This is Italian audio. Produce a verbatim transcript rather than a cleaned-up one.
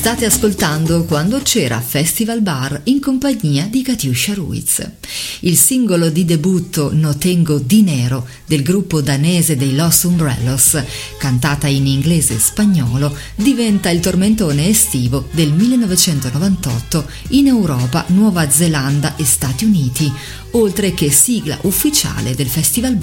State ascoltando Quando c'era Festival Bar in compagnia di Katiuscia Ruiz. Il singolo di debutto No Tengo Dinero del gruppo danese dei Los Umbrellos, cantata in inglese e spagnolo, diventa il tormentone estivo del millenovecentonovantotto in Europa, Nuova Zelanda e Stati Uniti, oltre che sigla ufficiale del Festival Bar